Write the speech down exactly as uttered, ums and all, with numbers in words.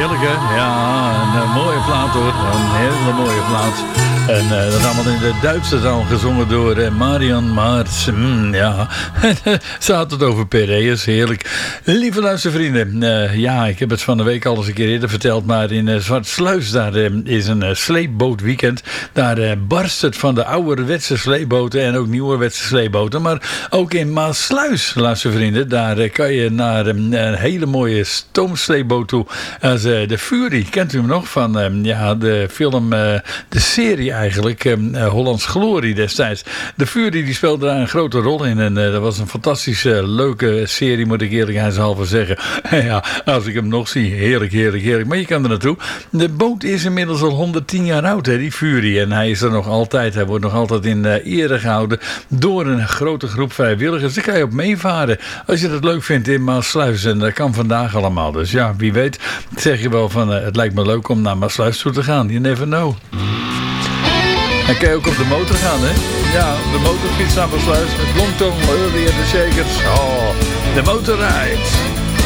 heerlijk hè? Ja, een uh, mooie plaat hoor. Een hele mooie plaat. En uh, dat is allemaal in de Duitse taal gezongen door uh, Marian Maarts. Mm, ja, ze had het over Piraeus, heerlijk. Lieve luistervrienden, uh, ja, ik heb het van de week al eens een keer eerder verteld, maar in uh, Zwartsluis, daar uh, is een uh, sleepbootweekend. Daar uh, barst het van de ouderwetse sleepboten en ook nieuwerwetse sleepboten. Maar ook in Maassluis, luistervrienden, daar uh, kan je naar um, een hele mooie stoomsleepboot toe. Als uh, de Fury, kent u hem nog van uh, ja, de film, uh, de serie eigenlijk, uh, Hollands Glorie destijds. De Fury die speelde daar een grote rol in en uh, dat was een fantastische uh, leuke serie, moet ik eerlijkheidshalve zeggen. Ja, als ik hem nog zie, heerlijk, heerlijk, heerlijk. Maar je kan er naartoe. De boot is inmiddels al honderdtien jaar oud, hè, die Fury. En hij is er nog altijd, hij wordt nog altijd in uh, ere gehouden door een grote groep vrijwilligers. Daar kan je op meevaren als je dat leuk vindt in Maassluis. En dat kan vandaag allemaal. Dus ja, wie weet zeg je wel van uh, het lijkt me leuk om naar Maassluis toe te gaan. You never know. Dan kan je ook op de motor gaan, hè? Ja, de motorfiets naar Maassluis met Longtong, Early and the Shakers. Oh, de motorrijd.